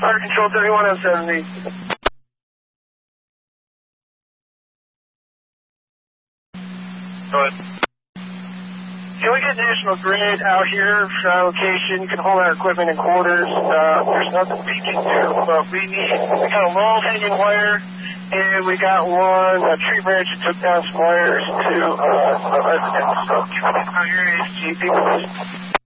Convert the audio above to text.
Fire Control 3107. Go ahead. Can we get National Grid out here for our location? Can hold our equipment in quarters. There's nothing we can do, but we got a long hanging wire, and we got a tree branch that took down some wires to a residence. So can we get out here, ASGP, please?